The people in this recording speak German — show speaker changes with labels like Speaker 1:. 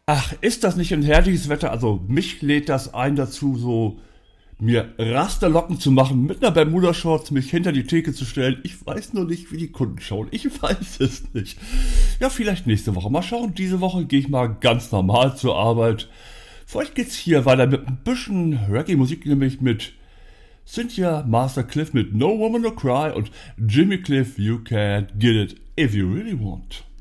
Speaker 1: Ach, ist das nicht ein herrliches Wetter? Also mich lädt das ein dazu, so mir Rasterlocken zu machen, mit einer Bermuda-Shorts mich hinter die Theke zu stellen. Ich weiß nur nicht, wie die Kunden schauen. Ich weiß es nicht. Ja, vielleicht nächste Woche. Mal schauen. Diese Woche gehe ich mal ganz normal zur Arbeit. Für euch geht's hier weiter mit ein bisschen Reggae-Musik, nämlich mit Cynthia Master Cliff mit No Woman No Cry und Jimmy Cliff You Can't Get It If You Really Want.